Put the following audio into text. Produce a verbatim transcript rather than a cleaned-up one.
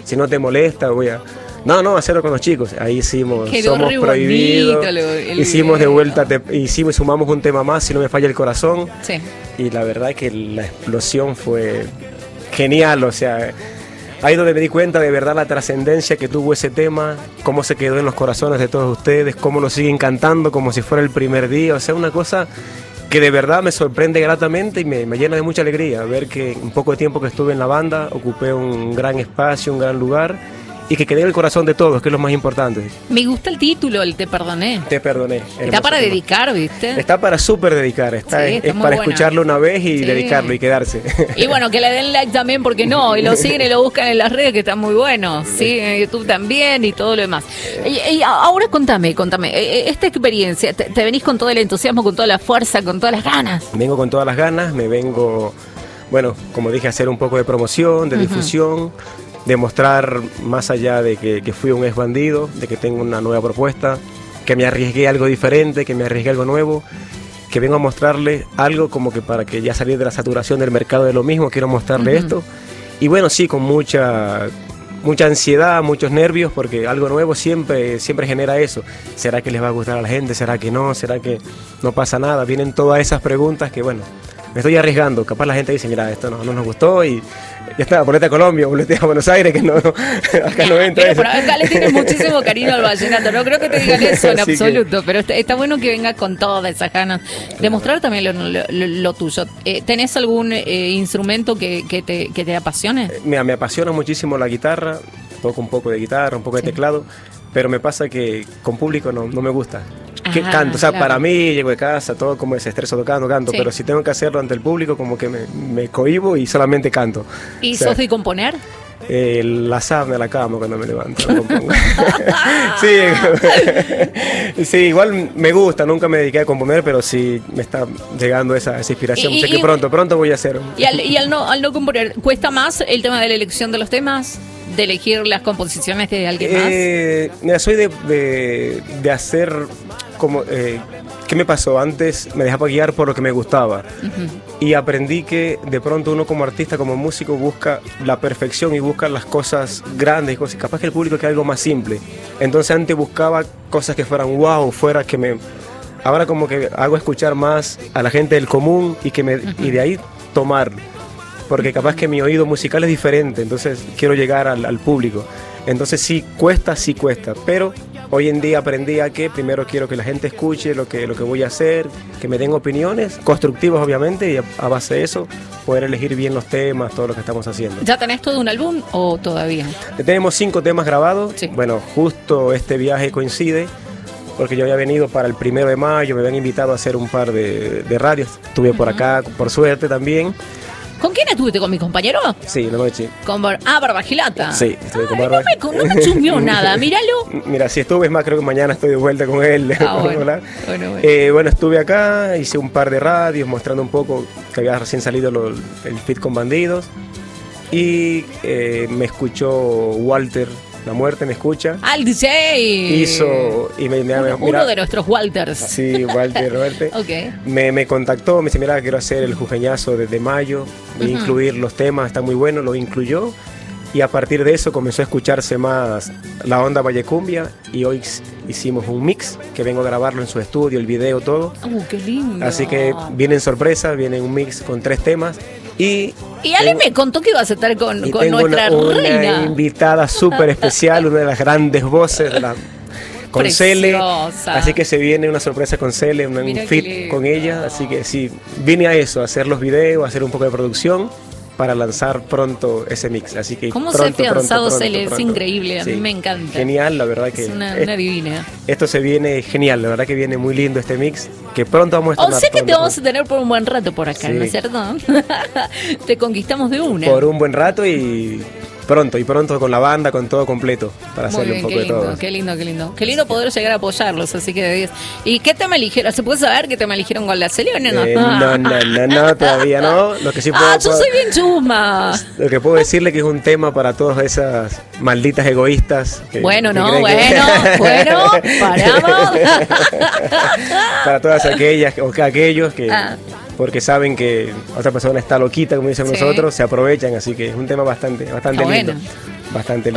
si no te molesta, voy a... No, no, hacerlo con los chicos. Ahí hicimos Quedó Somos re Prohibidos. bonito lo- el Hicimos de video. vuelta, te- hicimos, sumamos un tema más, Si no me falla el corazón. Sí. Y la verdad que la explosión fue genial, o sea, ahí donde me di cuenta de verdad la trascendencia que tuvo ese tema, cómo se quedó en los corazones de todos ustedes, cómo lo siguen cantando como si fuera el primer día, o sea, una cosa que de verdad me sorprende gratamente y me, me llena de mucha alegría ver que en poco tiempo que estuve en la banda ocupé un gran espacio, un gran lugar y que quedé en el corazón de todos, que es lo más importante. Me gusta el título, el Te Perdoné. Te perdoné. Está Hermoso para tema. dedicar, ¿viste? Está para súper dedicar, está, Sí, es, está es muy para buena. escucharlo una vez y Sí. dedicarlo y quedarse. Y bueno, que le den like también, porque no, y lo siguen y lo buscan en las redes, que está muy bueno, sí, en YouTube también y todo lo demás. Y, y ahora contame, contame, eh, esta experiencia, te, te venís con todo el entusiasmo, con toda la fuerza, con todas las ganas. Vengo con todas las ganas, me vengo, bueno, como dije, a hacer un poco de promoción, de Ujú. difusión, de mostrar más allá de que, que fui un ex bandido, de que tengo una nueva propuesta, que me arriesgué a algo diferente, que me arriesgué a algo nuevo, que vengo a mostrarle algo como que para que ya salir de la saturación del mercado de lo mismo, quiero mostrarle Ujú. esto. Y bueno, sí, con mucha... mucha ansiedad, muchos nervios, porque algo nuevo siempre, siempre genera eso. ¿Será que les va a gustar a la gente? ¿Será que no? ¿Será que no pasa nada? Vienen todas esas preguntas que, bueno, me estoy arriesgando. Capaz la gente dice, mira, esto no, no nos gustó y ya está, volvete a Colombia, volvete a Buenos Aires, que no, no acá no entra Pero eso. por acá le tienes muchísimo cariño al vallenato, no creo que te digan eso en Así que- absoluto, pero está, está bueno que venga con todas esas ganas de mostrar también lo, lo- lo- lo tuyo. Eh, ¿Tenés algún eh, instrumento que, que, te, que te apasione? Mira, me apasiona muchísimo la guitarra, toco un poco de guitarra, un poco de Sí. teclado, pero me pasa que con público no, no me gusta. Que Ah, canto, o sea, claro. para mí llego de casa, todo como desestreso tocando, canto, Sí. pero si tengo que hacerlo ante el público, como que me, me cohíbo y solamente canto. ¿Y O sea, sos de componer? eh, la sábana a la cama cuando me levanto. lo compongo. sí, sí, igual me gusta, nunca me dediqué a componer, pero sí me está llegando esa, esa inspiración. Y- sé y- que pronto, pronto voy a hacer. Y, al, y al, no, al no componer, ¿cuesta más el tema de la elección de los temas? ¿De elegir las composiciones de alguien más? Eh, mira, soy de, de, de hacer como... Eh, ¿Qué me pasó? Antes me dejaba guiar por lo que me gustaba Ujú. y aprendí que de pronto uno como artista, como músico, busca la perfección y busca las cosas grandes, cosas, capaz que el público quiere algo más simple. Entonces antes buscaba cosas que fueran wow, fuera que me... Ahora como que hago escuchar más a la gente del común y, que me, y de ahí tomar, porque capaz que mi oído musical es diferente, entonces quiero llegar al, al público. Entonces sí cuesta, sí cuesta, pero hoy en día aprendí a que primero quiero que la gente escuche lo que, lo que voy a hacer, que me den opiniones, constructivas obviamente, y a, a base de eso poder elegir bien los temas, todo lo que estamos haciendo. ¿Ya tenés todo un álbum o todavía? Tenemos cinco temas grabados, Sí. bueno, justo este viaje coincide, porque yo había venido para el primero de mayo, me habían invitado a hacer un par de, de radios, estuve por acá, por suerte también. ¿Con quién estuviste? ¿Con mi compañero? Sí, una noche. Con Bar ah, Barbagilata. Sí, estuve con Ay, Barba. no me, no me chusmeó nada, míralo. Mira, si estuve, es más, creo que mañana estoy de vuelta con él. Ah, Vamos a bueno. hablar. Bueno, bueno. Eh, bueno, estuve acá, hice un par de radios mostrando un poco que había recién salido lo- el feat con Bandidos. Y eh, me escuchó Walter, La Muerte me escucha. Al D J. Hizo. Y me, me- Uno, mira, uno de nuestros Walters. Sí, Walter, Roberto. Ok. Me, me contactó, me dice, mira, quiero hacer el jujeñazo desde mayo, voy a Ujú. incluir los temas, está muy bueno, lo incluyó. Y a partir de eso comenzó a escucharse más la onda Vallecumbia y hoy s- hicimos un mix que vengo a grabarlo en su estudio, el video, todo. Uh, qué lindo. Así que vienen sorpresas, viene un mix con tres temas y... Y Ale tengo- me contó que ibas a estar con, y con tengo nuestra una, una reina. invitada súper especial, una de las grandes voces de la... Con Cele, Preciosa. así que se viene una sorpresa con Cele, un, un Mira qué fit lindo. con ella, así que sí, vine a eso, a hacer los videos, a hacer un poco de producción para lanzar pronto ese mix, así que ¿Cómo se ha pronto, pronto, afianzado pronto, Cele? Es pronto. increíble, a mí Sí, me encanta. Genial, la verdad que Es una, es- una divina. esto se viene genial, la verdad que viene muy lindo este mix, que pronto vamos a O estrenar. sea que te pronto, vamos a tener por un buen rato por acá, Sí. ¿no es cierto? Te conquistamos de una. por un buen rato y pronto, y pronto con la banda, con todo completo, para Muy hacerle bien, un qué poco de lindo, todo. qué lindo, qué lindo. Qué lindo poder llegar a apoyarlos, así que de diez. ¿Y qué tema eligieron? ¿Se puede saber qué tema eligieron con la Cele o no? Eh, no, no, no, no, todavía no. Lo que sí puedo, Ah, yo puedo- soy bien chusma. lo que puedo decirle que es un tema para todas esas malditas egoístas. que- Bueno, que no, creen bueno, que- bueno, paramos. para todas aquellas o que aquellos que, Ah. porque saben que otra persona está loquita, como dicen Sí. nosotros, se aprovechan. Así que es un tema bastante, bastante Está lindo. bueno. Bastante lindo.